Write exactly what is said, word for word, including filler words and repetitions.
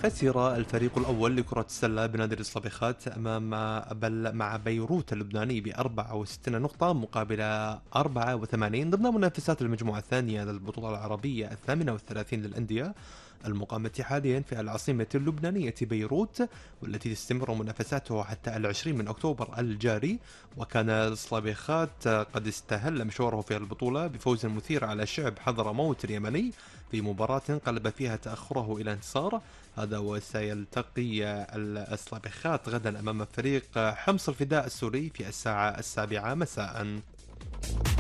خسر الفريق الأول لكرة السلة بنادي الصبيخات أمام بل مع بيروت اللبناني بأربعة وستين نقطة مقابل أربعة وثمانين ضمن منافسات المجموعة الثانية للبطولة العربية الثامنة والثلاثين للأندية المقامة حاليا في العاصمة اللبنانية بيروت، والتي تستمر منافساته حتى العشرين من أكتوبر الجاري. وكان الصبيخات قد استهل مشواره في البطولة بفوز مثير على شعب حضرموت اليمني في مباراة انقلب فيها تأخره إلى انتصار. هذا وسيلتقي الصبيخات غدا أمام فريق حمص الفداء السوري في الساعة السابعة مساء.